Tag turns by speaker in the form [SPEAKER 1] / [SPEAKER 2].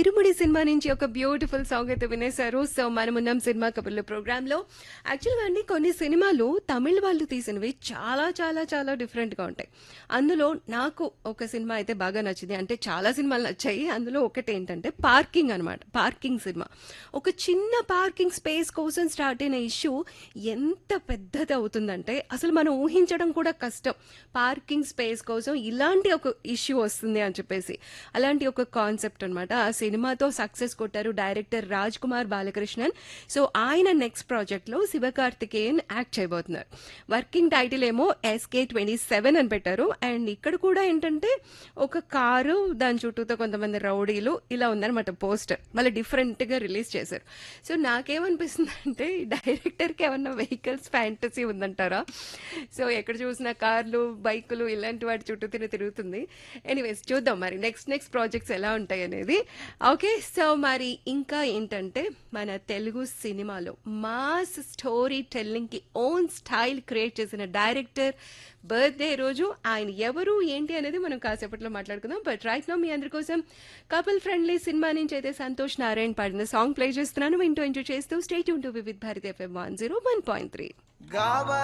[SPEAKER 1] ఇరుముడి cinema నుంచి ఒక beautiful song అయితే వినేశారు. సో మనమున్నాం సినిమా కబుర్లు ప్రోగ్రాంలో. యాక్చువల్గా అండి కొన్ని సినిమాలు తమిళ్ వాళ్ళు తీసినవి చాలా చాలా చాలా డిఫరెంట్గా ఉంటాయి. అందులో నాకు ఒక సినిమా అయితే బాగా నచ్చింది. అంటే చాలా సినిమాలు నచ్చాయి. అందులో ఒకటి ఏంటంటే పార్కింగ్ అనమాట. Parking cinema. ఒక చిన్న పార్కింగ్ స్పేస్ కోసం స్టార్ట్ అయిన ఇష్యూ ఎంత పెద్దది అవుతుందంటే అసలు మనం ఊహించడం కూడా కష్టం. పార్కింగ్ స్పేస్ కోసం ఇలాంటి ఒక ఇష్యూ వస్తుంది అని చెప్పేసి. అలాంటి ఒక కాన్సెప్ట్ అనమాట. ఆ సినిమాతో సక్సెస్ కొట్టారు డైరెక్టర్ రాజ్ కుమార్ బాలకృష్ణన్. సో ఆయన నెక్స్ట్ ప్రాజెక్ట్లో శివకార్తికేయన్ యాక్ట్ చేయబోతున్నారు. వర్కింగ్ టైటిల్ ఏమో SK27 అని పెట్టారు. అండ్ ఇక్కడ కూడా ఏంటంటే ఒక కారు, దాని చుట్టూతో కొంతమంది రౌడీలు, ఇలా ఉందన్నమాట పోస్టర్. మళ్ళీ డిఫరెంట్గా రిలీజ్ చేశారు. సో నాకేమనిపిస్తుంది అంటే ఈ డైరెక్టర్కి ఏమన్నా వెహికల్స్ ఫ్యాంటసీ ఉందంటారా? సో ఎక్కడ చూసినా కార్లు, బైకులు ఇలాంటి వాటి చుట్టూ తిరుగుతుంది. ఎనీవేస్ చూద్దాం మరి నెక్స్ట్ ప్రాజెక్ట్స్ ఎలా ఉంటాయి అనేది. ఓకే, సో మరి ఇంకా ఏంటంటే మన తెలుగు సినిమాలో మాస్ స్టోరీ టెల్లింగ్ కి ఓన్ స్టైల్ క్రియేట్ చేసిన డైరెక్టర్ బర్త్డే రోజు. ఆయన ఎవరు ఏంటి అనేది మనం కాసేపట్లో మాట్లాడుకుందాం. బట్ రైట్ నౌ మీ అందరి కోసం కపుల్ ఫ్రెండ్లీ సినిమా నుంచి అయితే సంతోష్ నారాయణ్ పాడిన సాంగ్ ప్లే చేస్తున్నాను. వింటూ ఎంజాయ్ చేస్తూ stay tune to Vividh Bharati FM 101.3.